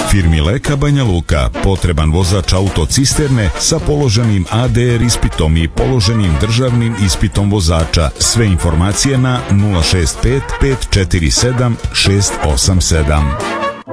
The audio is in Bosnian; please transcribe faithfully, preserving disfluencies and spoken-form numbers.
Firmi Leka Banja Luka potreban vozač autocisterne sa položenim A D R ispitom i položenim državnim ispitom vozača. Sve informacije na nula šest pet pet četiri sedam šest osam sedam.